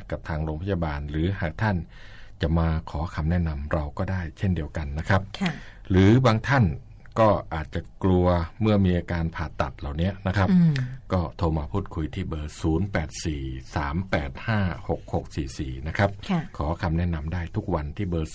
กับทางโรงพยาบาลหรือหากท่านจะมาขอคำแนะนำเราก็ได้เช่นเดียวกันนะครับหรือบางท่านก็อาจจะกลัวเมื่อมีอาการผ่าตัดเหล่านี้นะครับก็โทรมาพูดคุยที่เบอร์ 0843856644 นะครับขอคำแนะนำได้ทุกวันที่เบอร์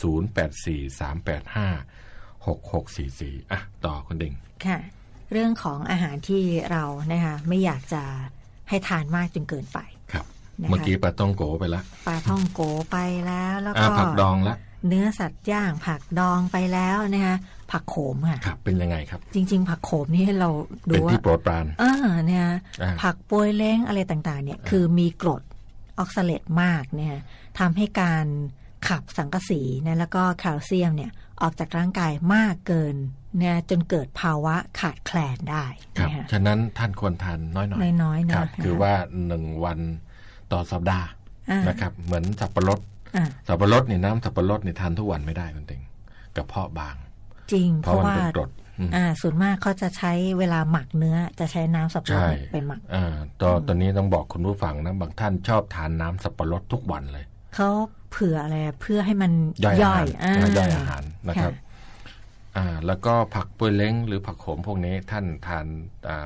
0843856644 อ่ะต่อคุณเด้งค่ะเรื่องของอาหารที่เรานะคะไม่อยากจะให้ทานมากจนเกินไปครับเมื่อกี้ปลาท่องโกไปแล้วปลาท่องโกไปแล้วแล้วก็ผักดองละเนื้อสัตว์ย่างผักดองไปแล้วนะคะผักโขมค่ะครับเป็นยังไงครับจริงๆผักโขมนี่เราดูว่าเป็นที่โปรดปรานเนี่ยผักป่วยเล้งอะไรต่างๆเนี่ยคือมีกรดออกซาเลตมากเนี่ยทำให้การขับสังกะสีนะแล้วก็แคลเซียมเนี่ยออกจากร่างกายมากเกินเนี่ยจนเกิดภาวะขาดแคลนได้ครับฉะนั้นท่านควรทานน้อยๆครับคือว่า1วันต่อสัปดาห์นะครับเหมือนสับปะรดนี่น้ำสับปะรดนี่ทานทุกวันไม่ได้คุณเต็งกระเพาะบางจริงเพราะว่าส่วนมากเขาจะใช้เวลาหมักเนื้อจะใช้น้ำสับปะรดเป็นหมักตอนนี้ต้องบอกคุณผู้ฟังนะบางท่านชอบทานน้ำสับปะรดทุกวันเลยเขาเผื่ออะไรเพื่อให้มันย่อยอาหารนะครับแล้วก็ผักป่วยเล้งหรือผักโขมพวกนี้ท่านทาน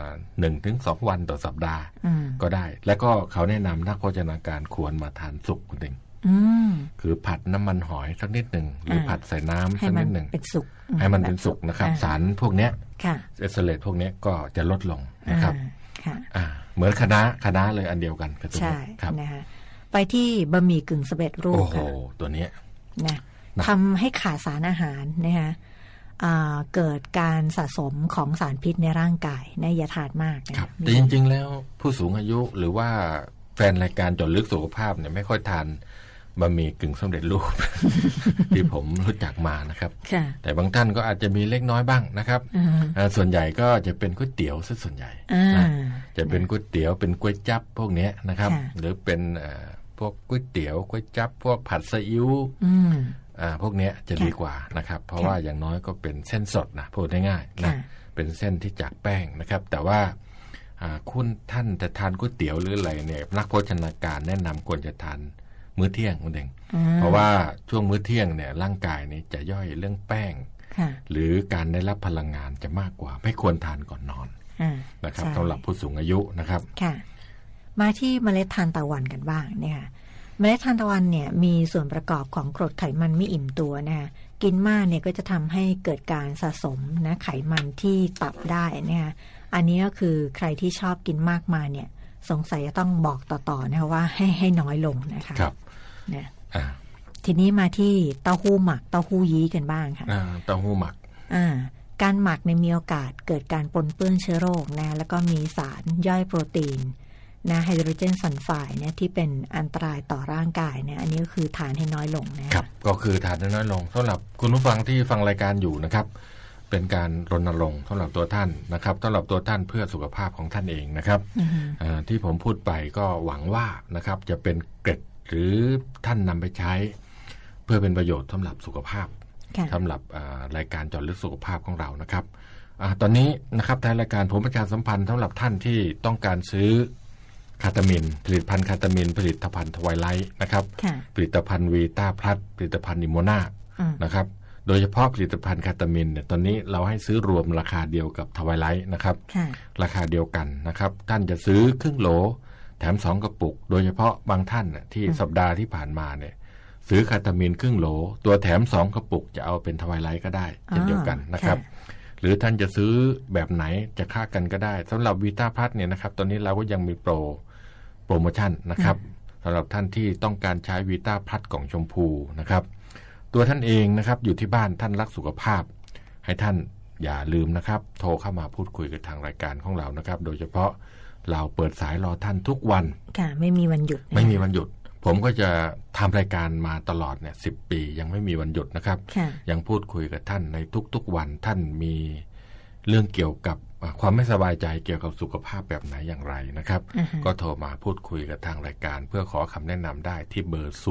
1-2 วันต่อสัปดาห์ก็ได้แล้วก็เขาแนะนำนักโภชนาการควรมาทานสุกคุณเองคือผัดน้ำมันหอยสักนิดหนึ่งหรือผัดใส่น้ำสักนิดหนึ่งให้มันเป็นสุกนะครับสารพวกนี้เอสเตอเลตพวกนี้ก็จะลดลงนะครับเหมือนคะน้าเลยอันเดียวกันใช่นะคะไปที่บะหมี่กึ่งสำเร็จรูปโอ้โหตัวนี้นะทำให้ขาดสารอาหารนะคะเกิดการสะสมของสารพิษในร่างกายนะอย่าทานมากครับแต่จริงๆแล้วผู้สูงอายุหรือว่าแฟนรายการเจาะลึกสุขภาพเนี่ยไม่ค่อยทานบะหมี่กึ่งสำเร็จรูป ที่ผมรู้จักมานะครับแต่บางท่านก็อาจจะมีเล็กน้อยบ้างนะครับส่วนใหญ่ก็จะเป็นก๋วยเตี๋ยวซะส่วนใหญ่จะเป็นก๋วยเตี๋ยวเป็นก๋วยจั๊บพวกนี้นะครับหรือเป็นพวกก๋วยเตี๋ยวก๋วยจั๊บพวกผัดซีอิ๊วพวกนี้จะดีกว่านะครับเพราะว่าอย่างน้อยก็เป็นเส้นสดนะพูดง่ายๆนะเป็นเส้นที่จากแป้งนะครับแต่ว่าคุณท่านจะทานก๋วยเตี๋ยวหรืออะไรเนี่ยนักโภชนาการแนะนำควรจะทานมื้อเที่ยงคุณเองเพราะว่าช่วงมื้อเที่ยงเนี่ยร่างกายนี่จะย่อยเรื่องแป้งหรือการได้รับพลังงานจะมากกว่าไม่ควรทานก่อนนอนนะครับสำหรับผู้สูงอายุนะครับมาที่เมล็ดทานตะวันกันบ้างเนี่ยเมล็ดทานตะวันเนี่ยมีส่วนประกอบของกรดไขมันไม่อิ่มตัวนะคะกินมากเนี่ยก็จะทำให้เกิดการสะสมนะไขมันที่ตับได้นะคะอันนี้ก็คือใครที่ชอบกินมากมาเนี่ยสงสัยจะต้องบอกต่อๆนะคะว่าให้น้อยลงนะคะครับนะทีนี้มาที่เต้าหู้หมักเต้าหู้ยี้กันบ้างค่ะเต้าหู้หมักการหมักในมีโอกาสเกิดการปนเปื้อนเชื้อโรคนะแล้วก็มีสารย่อยโปรตีนนะไฮโดรเจนซัลไฟด์เนี่ยที่เป็นอันตรายต่อร่างกายเนี่ยอันนี้ก็คือทานให้น้อยลงนะครับก็คือทานให้น้อยลงสำหรับคุณผู้ฟังที่ฟังรายการอยู่นะครับเป็นการรณรงค์สำหรับตัวท่านนะครับสำหรับตัวท่านเพื่อสุขภาพของท่านเองนะครับที่ผมพูดไปก็หวังว่านะครับจะเป็นเกร็ดหรือท่านนำไปใช้เพื่อเป็นประโยชน์สำหรับสุขภาพสำหรับรายการเจาะลึกสุขภาพของเรานะครับตอนนี้นะครับทางรายการผมประชาสัมพันธ์สำหรับท่านที่ต้องการซื้อคาตามินผลิตภัณฑ์คาตามินผลิตภัณฑ์ทวายไลท์นะครับผลิตภัณฑ์วีต้าพลัสผลิตภัณฑ์นิโมนานะครับโดยเฉพาะผลิตภัณฑ์คาตามินเนี่ยตอนนี้เราให้ซื้อรวมราคาเดียวกับทวายไลท์นะครับราคาเดียวกันนะครับท่านจะซื้อครึ่งโหลแถม2กระปุกโดยเฉพาะบางท่านที่สัปดาห์ที่ผ่านมาเนี่ยซื้อคาตามินครึ่งโหลตัวแถม2กระปุกจะเอาเป็นทวายไลท์ก็ได้เช่นเดียวกันนะครับหรือท่านจะซื้อแบบไหนจะค่ากันก็ได้สำหรับวีต้าพลัสเนี่ยนะครับตอนนี้เราก็ยังมีโปรโมชั่นนะครับสำหรับท่านที่ต้องการใช้วีต้าพลัสกล่องชมพูนะครับตัวท่านเองนะครับอยู่ที่บ้านท่านรักสุขภาพให้ท่านอย่าลืมนะครับโทรเข้ามาพูดคุยกับทางรายการของเรานะครับโดยเฉพาะเราเปิดสายรอท่านทุกวันค่ะไม่มีวันหยุดไม่มีวันหยุดผมก็จะทำรายการมาตลอดเนี่ย10 ปียังไม่มีวันหยุดนะครับยังพูดคุยกับท่านในทุกๆวันท่านมีเรื่องเกี่ยวกับความไม่สบายใจเกี่ยวกับสุขภาพแบบไหนอย่างไรนะครับก็โทรมาพูดคุยกับทางรายการเพื่อขอคำแนะนำได้ที่เบอร์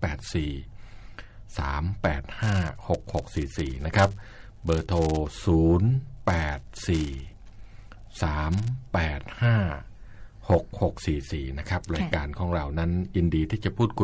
084-385-6644นะครับเบอร์โทร084-385-6644นะครับรายการของเรานั้นยินดีที่จะพูดคุย